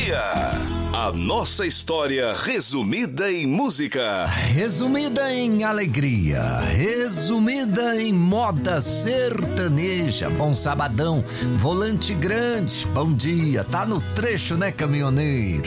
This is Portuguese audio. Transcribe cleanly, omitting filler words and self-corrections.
dia. A nossa história resumida em música. Resumida em alegria. Resumida em moda sertaneja. Bom sabadão. Volante grande. Bom dia. Tá no trecho, né, caminhoneiro?